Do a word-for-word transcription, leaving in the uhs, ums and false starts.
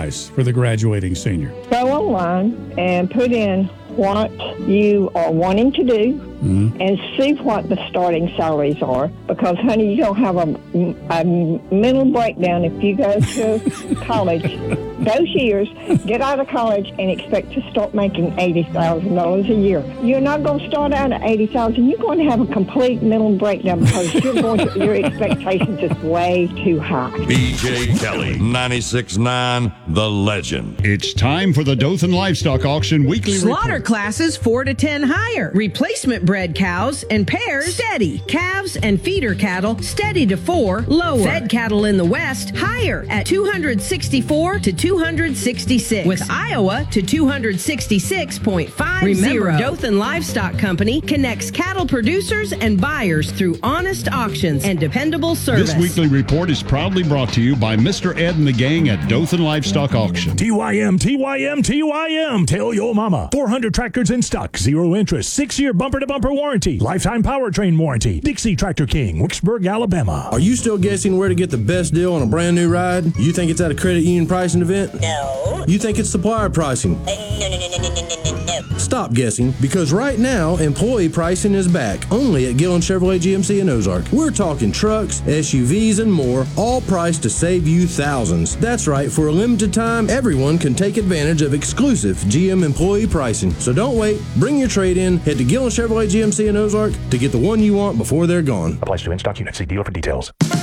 price for the graduating senior? Go online and put in what you are wanting to do mm-hmm. and see what the starting salaries are. Because, honey, you don't have a, a mental breakdown if you go to college those years, get out of college, and expect to start making eighty thousand dollars a year. You're not going to start out at eighty thousand dollars. You're going to have a complete mental breakdown because you're going to, your expectations is way too high. B J Kelly, ninety-six point nine, The Legend. It's time for the Dothan Livestock Auction Weekly Slaughter Report. Classes four to ten higher. Replacement bred cows and pairs steady. Calves and feeder cattle steady to four lower. Fed cattle in the west higher at two hundred sixty-four to two hundred sixty-six. With Iowa to two hundred sixty-six point five. Remember, Dothan Livestock Company connects cattle producers and buyers through honest auctions and dependable service. This weekly report is proudly brought to you by Mister Ed and the gang at Dothan Livestock Auction. T Y M, T Y M, T Y M. Tell your mama. four hundred tractors in stock, zero interest, six-year bumper-to-bumper warranty, lifetime powertrain warranty. Dixie Tractor King, Wicksburg, Alabama. Are you still guessing where to get the best deal on a brand new ride? You think it's at a credit union pricing event? No. You think it's supplier pricing? Uh, no, no, no, no, no, no, no, no. Stop guessing, because right now, employee pricing is back, only at Gillen Chevrolet G M C in Ozark. We're talking trucks, S U Vs, and more, all priced to save you thousands. That's right, for a limited time, everyone can take advantage of exclusive G M employee pricing. So don't wait, bring your trade in, head to Gillen Chevrolet G M C in Ozark to get the one you want before they're gone. Applies to in-stock units. See dealer for details.